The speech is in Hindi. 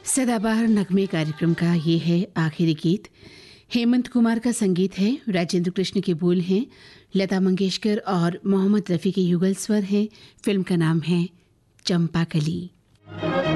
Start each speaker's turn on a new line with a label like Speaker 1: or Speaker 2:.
Speaker 1: सदाबहार नगमे कार्यक्रम का ये है आखिरी गीत। हेमंत कुमार का संगीत है, राजेंद्र कृष्ण के बोल हैं, लता मंगेशकर और मोहम्मद रफ़ी के युगल स्वर हैं। फिल्म का नाम है चंपाकली।